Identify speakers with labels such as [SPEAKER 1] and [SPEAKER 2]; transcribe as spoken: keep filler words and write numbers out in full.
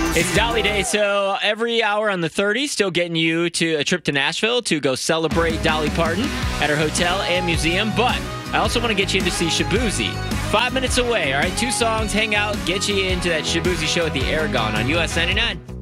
[SPEAKER 1] It's Dolly Day, so every hour on the thirty, still getting you to a trip to Nashville to go celebrate Dolly Parton at her hotel and museum. But I also want to get you in to see Shaboozey. Five minutes away, all right? Two songs, hang out, get you into that Shaboozey show at the Aragon on U S ninety-nine.